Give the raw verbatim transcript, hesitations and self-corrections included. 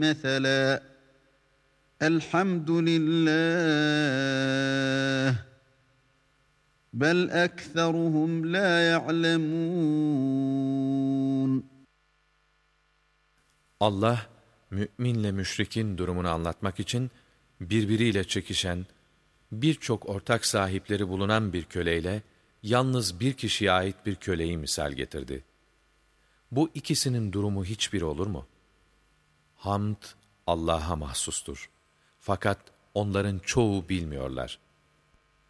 مثلا الحمد لله بل أكثرهم لا يعلمون. Allah, müminle müşrikin durumunu anlatmak için birbiriyle çekişen, birçok ortak sahipleri bulunan bir köleyle yalnız bir kişiye ait bir köleyi misal getirdi. Bu ikisinin durumu hiçbir olur mu? Hamd Allah'a mahsustur. Fakat onların çoğu bilmiyorlar.